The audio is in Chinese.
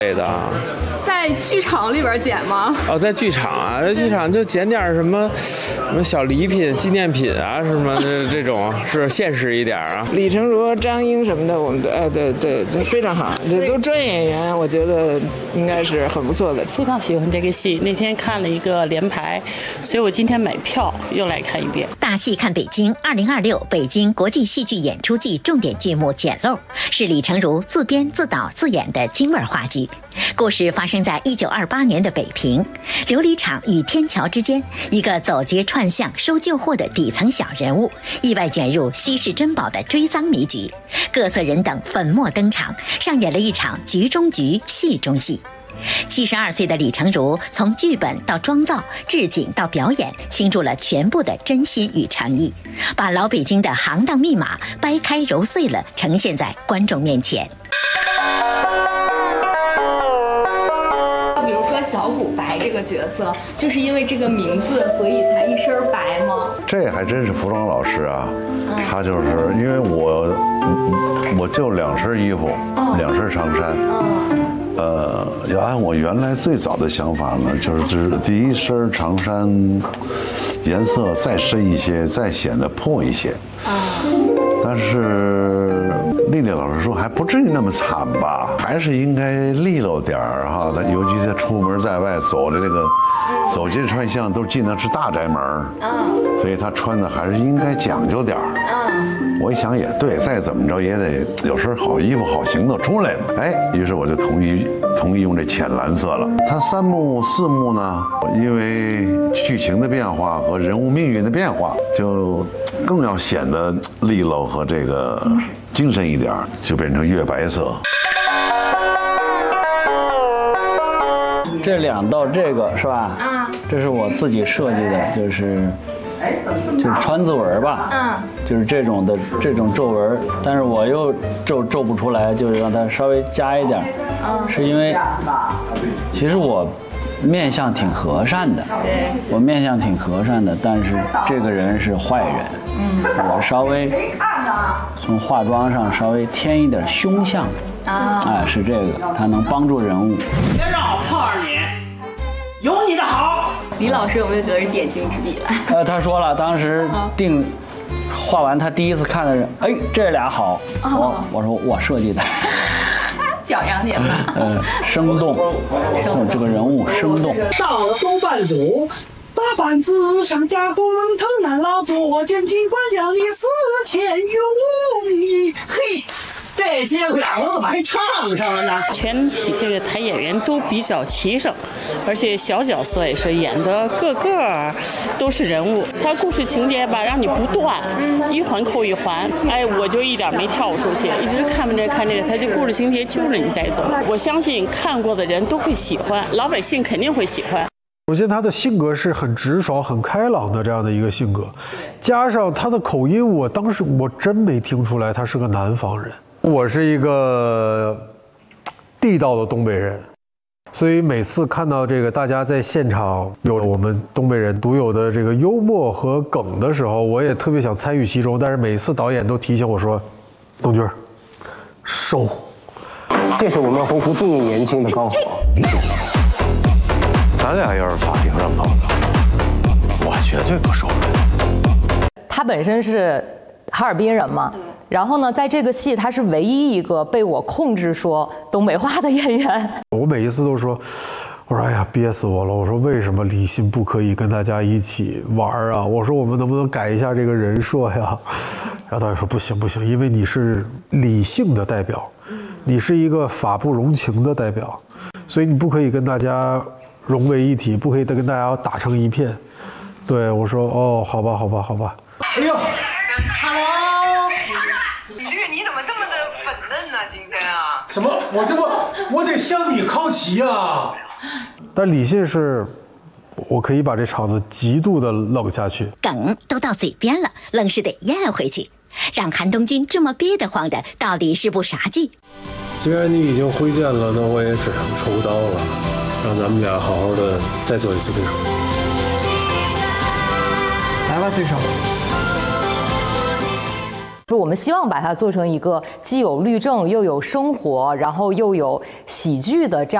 类的啊。 在剧场里边捡吗？ 哦，在剧场啊，在剧场就捡点什么小礼品、纪念品啊，什么这种是现实一点啊。 李成儒、张英什么的，我们对，非常好，这都专业演员，我觉得应该是很不错的。 非常喜欢这个戏，那天看了一个连排，所以我今天买票又来看一遍。 大戏看北京2026北京国际戏剧演出季重点剧目《捡漏》是李成儒自编自导自演的京味话剧。故事发生在1928年的北平，琉璃厂与天桥之间，一个走街串巷收旧货的底层小人物，意外卷入稀世珍宝的追赃迷局，各色人等粉墨登场，上演了一场局中局，戏中戏。72岁的李成儒从剧本到妆造、置景到表演，倾注了全部的真心与诚意，把老北京的行当密码掰开揉碎了，呈现在观众面前。 比如说小古白这个角色，就是因为这个名字，所以才一身白吗？ 这还真是服装老师啊，他就是因为我就2身衣服，2身长衫。要按我原来最早的想法呢，就是第一身长衫颜色再深一些，再显得破一些。但是丽丽老师说还不至于那么惨吧，还是应该利落点儿哈。他尤其他出门在外走的这个走街串巷都进的是大宅门，所以他穿的还是应该讲究点儿。我一想也对，再怎么着也得有身好衣服、好行头出来嘛。于是我就同意用这浅蓝色了。它3幕4幕呢，因为剧情的变化和人物命运的变化，就更要显得利落和这个精神一点，就变成月白色。 这2道这个是吧？这是我自己设计的，就是川字纹吧，就是这种皱纹，但是我又皱不出来，就是让它稍微加一点，是因为其实我面相挺和善的，但是这个人是坏人，我稍微从化妆上稍微添一点凶相，是这个，它能帮助人物。 别让我碰上你，有你的好。 李老师有没有觉得是点睛之笔了？ 他说了，当时画完，他第一次看的人，这俩好，我说我设计的， 表扬你了。 生动，这个人物生动。 到了东半组，大板子上加工，藤南老左见尽管将你4000用意，嘿。这些俩我怎么还唱上了呢？ 全体这个台演员都比较齐整，而且小角色也是演的个都是人物。他故事情节吧，让你不断，一环扣一环。我就一点没跳出去，一直看这个，他就故事情节揪着你在走。我相信看过的人都会喜欢，老百姓肯定会喜欢。 首先，他的性格是很直爽、很开朗的这样的一个性格，加上他的口音，当时我真没听出来他是个南方人。我是一个地道的东北人，所以每次看到这个大家在现场有我们东北人独有的这个幽默和梗的时候，我也特别想参与其中，但是每次导演都提醒我说：“东军，收。” 这是我们鸿鹄最年轻的高手。 咱俩要是法庭上碰到，我绝对不收人。 他本身是哈尔滨人嘛。然后呢，在这个戏，他是唯一一个被我控制说东北话的演员。我每一次都说，我说哎呀，憋死我了！我说为什么李信不可以跟大家一起玩啊？我说我们能不能改一下这个人设呀？然后导演说不行不行，因为你是理性的代表，你是一个法不容情的代表，所以你不可以跟大家融为一体，不可以跟大家打成一片。对我说哦，好吧好吧好吧。 哎呦。什么？我得向你靠齐啊！ 但李信是，我可以把这场子极度的冷下去， 梗都到嘴边了，愣是得咽回去，让韩东君这么憋得慌的，到底是部啥剧？ 既然你已经挥剑了，那我也只能抽刀了，让咱们俩好好的再做一次对手。 来吧，对手。 我们希望把它做成一个既有律政又有生活，然后又有喜剧的这样。